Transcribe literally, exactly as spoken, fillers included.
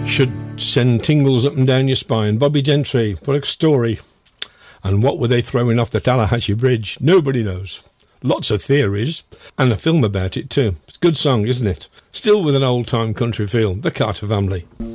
Should send tingles up and down your spine. Bobby Gentry, what a story. And what were they throwing off the Tallahatchie Bridge? Nobody knows. Lots of theories, and a film about it too. It's a good song, isn't it? Still with an old-time country feel, the Carter Family.